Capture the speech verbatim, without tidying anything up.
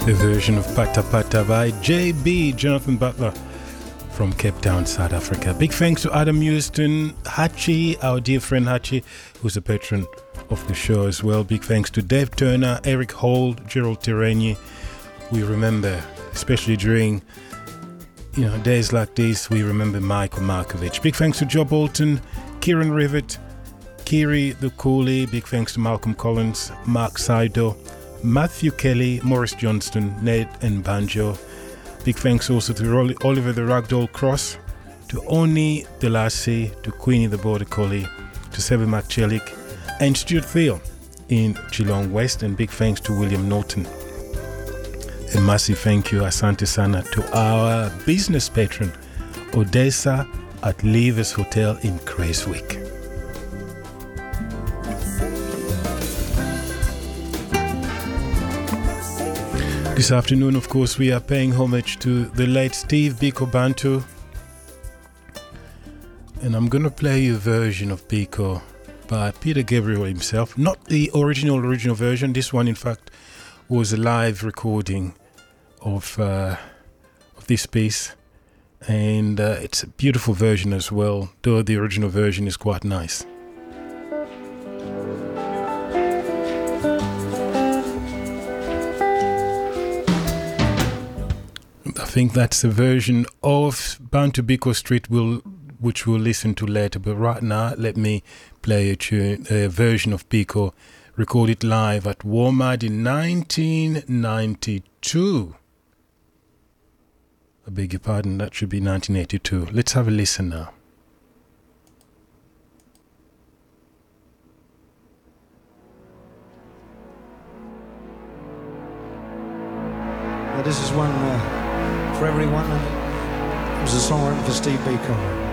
The version of Pata Pata by J B, Jonathan Butler from Cape Town, South Africa. Big thanks to Adam Houston, Hachi, our dear friend Hachi, who's a patron of the show as well. Big thanks to Dave Turner, Eric Hold, Gerald Terreni. We remember, especially during you know days like this, we remember Michael Markovich. Big thanks to Joe Bolton, Kieran Rivet, Kiri the Coolie. Big thanks to Malcolm Collins, Mark Saido, Matthew Kelly, Morris Johnston, Ned and Banjo. Big thanks also to Oliver the Ragdoll Cross, to Oni Delassie, to Queenie the Border Collie, to Seven McChellick, and Stuart Thiel in Geelong West. And big thanks to William Norton. A massive thank you, Asante Sana, to our business patron, Odessa at Leavers Hotel in Craigslwick. This afternoon, of course, we are paying homage to the late Steve Biko Bantu. And I'm going to play you a version of Biko by Peter Gabriel himself. Not the original, original version. This one, in fact, was a live recording of, uh, of this piece. And uh, it's a beautiful version as well, though the original version is quite nice. I think that's the version of Bantu Biko Street we'll, which we'll listen to later. But right now, let me play a, tune, a version of Biko recorded live at WOMAD in nineteen ninety-two. I beg your pardon, that should be nineteen eighty-two. Let's have a listen now. Well, this is one... Uh for everyone, and it was a song written for Steve Biko.